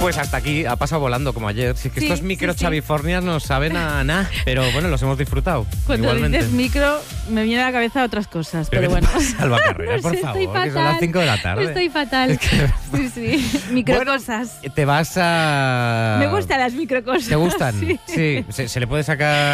Pues hasta aquí, ha pasado volando como ayer. Si es que Sí, estos micro sí, sí. chavifornias no saben a nada, pero bueno, los hemos disfrutado. Cuando igualmente. dices micro, me viene a la cabeza otras cosas, pero ¿qué bueno. te pasa, Alba Carrera, No por sé, favor, estoy que son las 5 de la tarde. Estoy fatal. Sí, micro cosas. Te vas a... Me gustan las micro cosas. ¿Te gustan? Sí. Sí, se le puede sacar...